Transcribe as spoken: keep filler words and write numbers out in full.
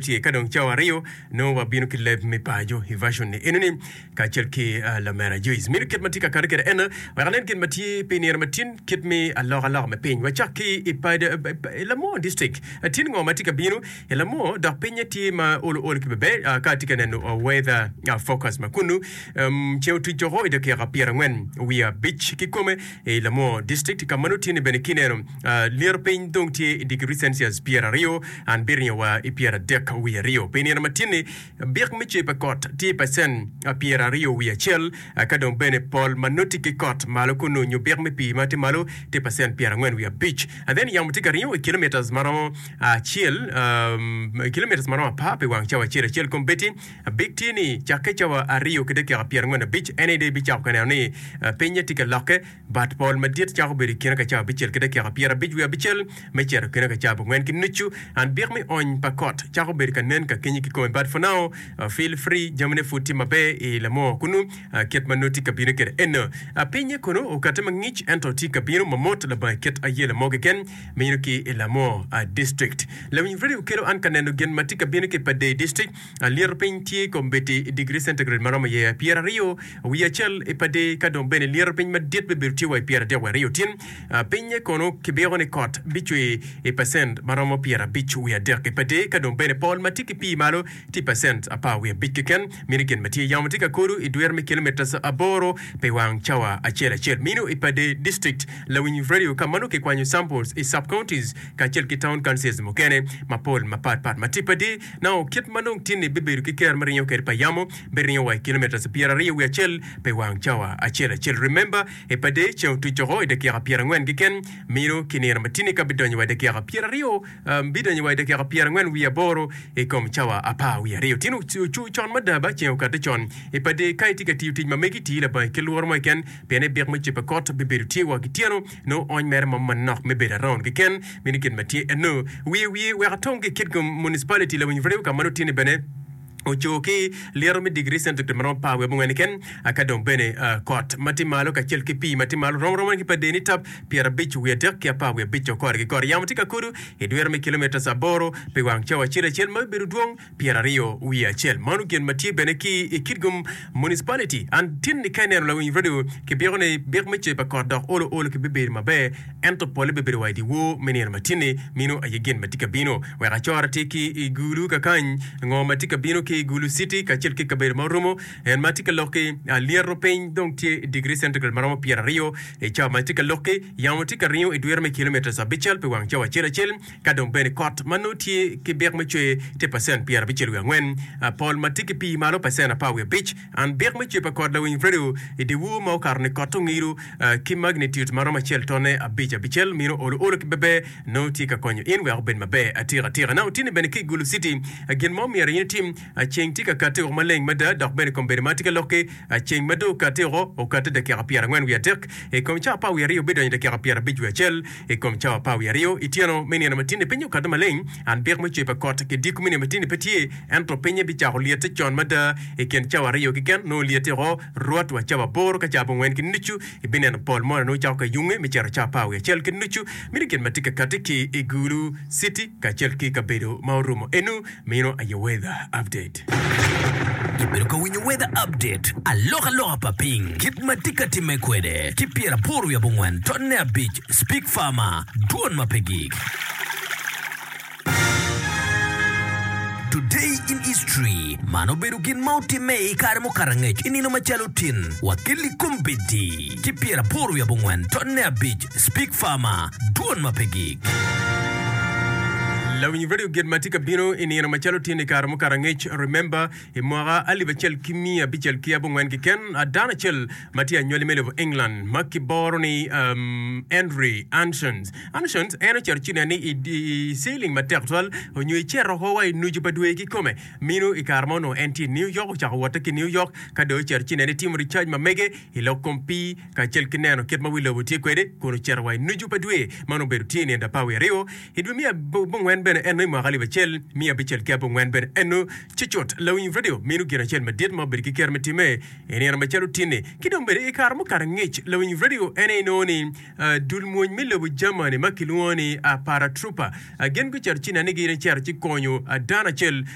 tie kadong chawa rio no wa binu ki leb mi pajo hi version ni enuni ka chel ki la mera jois mir ket matika kar ker en wa galen ket mati penir matin ket mi allah allah me pen wa chaki e pa la mo district tin ngo matika binu e la mo da penya ti ma ol ol ki be ka tika no weather focus makunu um cheu tu joro de ke rapira ngwen we are beach ki come e la mo district ka manuti ni benekinero lir pen dong ti degree celsius piera rio an birnia wa e piera dek we rio penir matini bir mi che pa kot ti percent a piera rio we chel ka don bene pol manuti ki kot malo kunu nyu bir mi pi mati malo ti percent piera ngwen we are beach and then yam tika rio kilometers maro a chel um kilometers maro pa pe wang chawa chel chel kombeti big tini chake chawa a rio kede ka piera ngwen beach any day beach ka ni penya tika loke but pol madit chawo be kina ka chawa beach kede ka piera beach we are beach me cher kena ka chawa ngwen ki nuchu and bir mi on pakot chawo be ka nen ka kenyi ki ko but for now uh, feel free jamne futi mabe e la mo kunu uh, ket manoti ka bino ker en a penye kono o katema ngich ento ti ka bino mamot la ba ket ayela mo ken menyo ki e la mo a district la mi vredi kero an kaneno gen matika bino ke pade district a lir penti kombeti degree centigrade marama ye piera rio we achel e pade ka don bene lir pen madit be birti wa piera de wa rio tin uh, penye kono ke bero ne kot bichwe e percent marama piera bichu we de ke pade ka don bene pol matiki pi malo ti percent apa we bitken miniken mati yamatika koru e duer me kilometers aboro pe wang chawa achela chel mino e pade district la win radio kamano ke kwanyu samples e sub counties ka chel ki town councils mo kene mapol mapat pat matipadi now kit manong tini beberu ki ker marinyo ker payamo berinyo wa kilometers piera rio we chel pe wang chawa achela chel remember e pade cheu tu choro e de kera piera ngwen giken mino kinera matini ka bidonyo wa de kera piera rio um, bidonyo wa de kera piera ngwen we aboro e kom chawa apa we rio tinu chu chon madaba cheu ka de chon e pade kai tika ti ti mameki ti la ba kelwor mo ken pene ber mo chipa kot beberu ti wa gitiano no on mer mo manok me bera ron giken miniken mati no we we we atonge kit municipality la win vreu ka mano tini bene ojoki lero mi degree centigrade maron pa we ngwen ken akadon bene uh, court mati malo ka chelki pi mati malo rom rom ki padeni tap piera beach we der ki pa we beach ko ri ko yamti ka kudu e duer mi kilometers aboro pe wang chawa chire chel ma biru duong piera rio we a chel manu gen mati bene ki e kidgum municipality and tin ni kaner la win video ki bione bir mi che pa court do olo olo ki be ma be ento pole be biru wadi wo menir matini mino ayegen mati ka bino we ra chora tiki e gulu ka kan ngo mati ka bino ki Gulu City ka chel ke kaber marumo en matika loke a liero pen donc ti degree centigrade maramo piera rio e cha matika loke yamotika rio e duer me kilometers a bichel pe wang chawa chela chel ka don ben court manuti ke ber me che te percent piera bichel ngwen Paul matiki pi malo percent a pa we beach and ber me che pa court la win fredo e de wu mo karne court ngiru ki magnitude maramo chel tone a bicha bichel mino olo olo ke bebe no ti ka konyo in we ben mabe atira tira now tini ben ki Gulu City again mom ya team cheng tika kate o maleng mada dok bene kombere matika loke cheng mado kate o o kate de kera piera ngwen wi atek e kom cha pa wi rio bedo de kera piera biju chel e kom cha pa wi rio itiano meni na matine penyo kate maleng an ber mo chepa kot ke dik meni matine petie entro penye bi cha liete chon mada e ken cha rio ki ken no liete ro ruat wa cha bor ka cha ngwen ki nichu e bene na pol mo no cha ka yunge mi cha cha pa wi chel ki nichu meni ken matika kate ki e Gulu City ka chel ki ka bedo maurumo enu mino a weather update. Kiperuka winyo weather update. Aloha aloha paping. Kip matika timekwede. Kipiera poru ya bungwan. Tonne beach. Speak farmer. Duon mapegik. Today in history, mano berugin mauti mei karmo karangech inino machalutin. Wakili kumbiti. Kipiera poru ya bungwan. Tonne beach. Speak farmer. Duon mapegik. La win video get matika bino ini na machalo tini karamo karangech remember imwara ali bachel kimia bichel kia bungwen kiken adana chel matia nyoli mele of England maki boroni um Henry Ansons Ansons ena churchina ni i sailing material onyu chero ho wai nuju badwe ki kome mino i karmono enti New York cha wata ki New York kado churchina ni team recharge mamege ilo kompi ka chel kineno ket mawilo butie kwede kono chero wai nuju badwe mano berutini nda pawe rio idumia bungwen ben eno ma gali bachel mi abichel kia bungwen ben eno chichot lawin video minu gina chel madit ma birki ker metime eni na machelu tine kidom bere ikar mo kar ngech lawin video ene no ni dulmoñ milo bu jamani makiluoni a paratrooper gen gu cher china ni gina cher chi konyo dana chel